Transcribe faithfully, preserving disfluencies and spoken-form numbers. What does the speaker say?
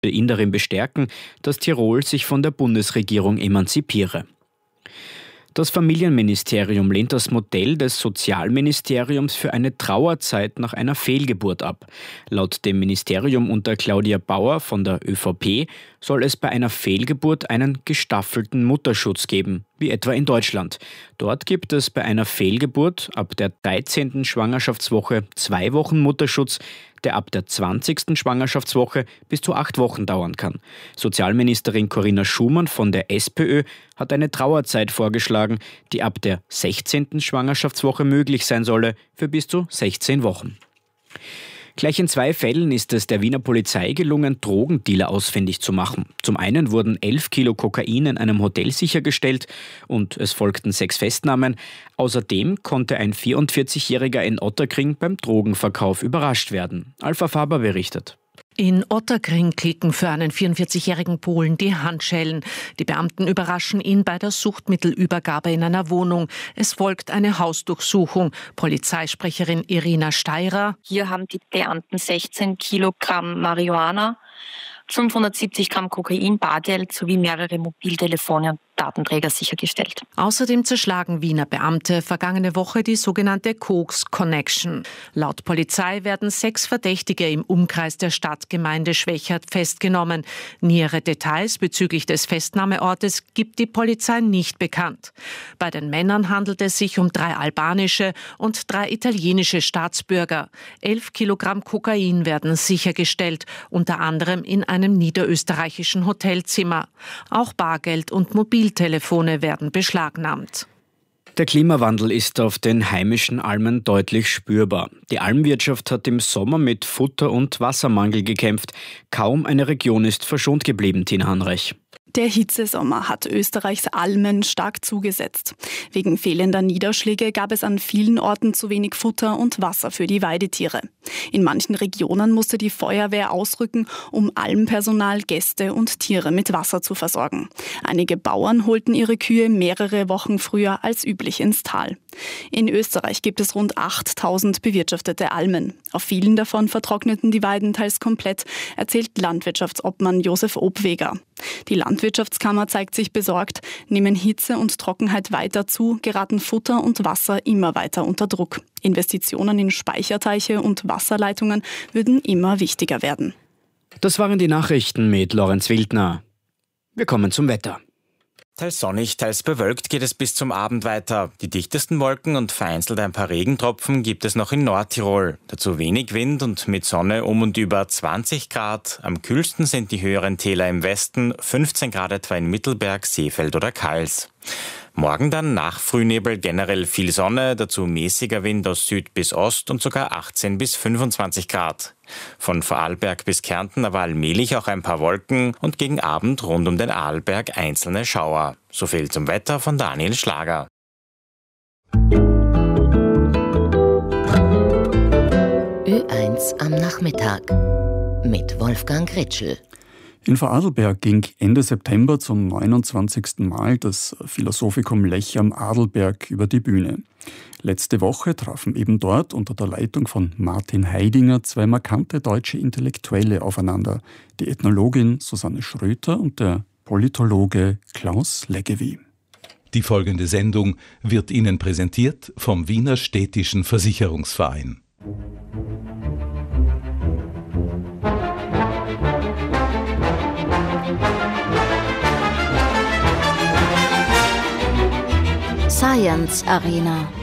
ihn darin bestärken, dass Tirol sich von der Bundesregierung emanzipiere. Das Familienministerium lehnt das Modell des Sozialministeriums für eine Trauerzeit nach einer Fehlgeburt ab. Laut dem Ministerium unter Claudia Bauer von der ÖVP soll es bei einer Fehlgeburt einen gestaffelten Mutterschutz geben, wie etwa in Deutschland. Dort gibt es bei einer Fehlgeburt ab der dreizehnten Schwangerschaftswoche zwei Wochen Mutterschutz, der ab der zwanzigsten Schwangerschaftswoche bis zu acht Wochen dauern kann. Sozialministerin Corinna Schumann von der SPÖ hat eine Trauerzeit vorgeschlagen, die ab der sechzehnten Schwangerschaftswoche möglich sein solle, für bis zu sechzehn Wochen. Gleich in zwei Fällen ist es der Wiener Polizei gelungen, Drogendealer ausfindig zu machen. Zum einen wurden elf Kilo Kokain in einem Hotel sichergestellt und es folgten sechs Festnahmen. Außerdem konnte ein vierundvierzigjähriger in Otterkring beim Drogenverkauf überrascht werden. Alpha Faber berichtet. In Otterkring klicken für einen vierundvierzigjährigen Polen die Handschellen. Die Beamten überraschen ihn bei der Suchtmittelübergabe in einer Wohnung. Es folgt eine Hausdurchsuchung. Polizeisprecherin Irina Steirer. Hier haben die Beamten sechzehn Kilogramm Marihuana, fünfhundertsiebzig Gramm Kokain, Bargeld sowie mehrere Mobiltelefone und Datenträger sichergestellt. Außerdem zerschlagen Wiener Beamte vergangene Woche die sogenannte Koks Connection. Laut Polizei werden sechs Verdächtige im Umkreis der Stadtgemeinde Schwechat festgenommen. Nähere Details bezüglich des Festnahmeortes gibt die Polizei nicht bekannt. Bei den Männern handelt es sich um drei albanische und drei italienische Staatsbürger. Elf Kilogramm Kokain werden sichergestellt, unter anderem in einem niederösterreichischen Hotelzimmer. Auch Bargeld und Mobiltelefone werden beschlagnahmt. Der Klimawandel ist auf den heimischen Almen deutlich spürbar. Die Almwirtschaft hat im Sommer mit Futter- und Wassermangel gekämpft. Kaum eine Region ist verschont geblieben, Tina Hanreich. Der Hitzesommer hat Österreichs Almen stark zugesetzt. Wegen fehlender Niederschläge gab es an vielen Orten zu wenig Futter und Wasser für die Weidetiere. In manchen Regionen musste die Feuerwehr ausrücken, um Almpersonal, Gäste und Tiere mit Wasser zu versorgen. Einige Bauern holten ihre Kühe mehrere Wochen früher als üblich ins Tal. In Österreich gibt es rund achttausend bewirtschaftete Almen. Auf vielen davon vertrockneten die Weiden teils komplett, erzählt Landwirtschaftsobmann Josef Obweger. Die Landwirtschaftskammer zeigt sich besorgt. Nehmen Hitze und Trockenheit weiter zu, geraten Futter und Wasser immer weiter unter Druck. Investitionen in Speicherteiche und Wasserleitungen würden immer wichtiger werden. Das waren die Nachrichten mit Lorenz Wildner. Wir kommen zum Wetter. Teils sonnig, teils bewölkt geht es bis zum Abend weiter. Die dichtesten Wolken und vereinzelt ein paar Regentropfen gibt es noch in Nordtirol. Dazu wenig Wind und mit Sonne um und über zwanzig Grad. Am kühlsten sind die höheren Täler im Westen, fünfzehn Grad etwa in Mittelberg, Seefeld oder Kals. Morgen dann nach Frühnebel generell viel Sonne, dazu mäßiger Wind aus Süd bis Ost und sogar achtzehn bis fünfundzwanzig Grad. Von Vorarlberg bis Kärnten aber allmählich auch ein paar Wolken und gegen Abend rund um den Arlberg einzelne Schauer. So viel zum Wetter von Daniel Schlager. Ö eins am Nachmittag mit Wolfgang Ritschl. In Vorarlberg ging Ende September zum neunundzwanzigsten Mal das Philosophikum Lech am Adelberg über die Bühne. Letzte Woche trafen eben dort unter der Leitung von Martin Heidinger zwei markante deutsche Intellektuelle aufeinander, die Ethnologin Susanne Schröter und der Politologe Klaus Leggevi. Die folgende Sendung wird Ihnen präsentiert vom Wiener Städtischen Versicherungsverein. Science Arena.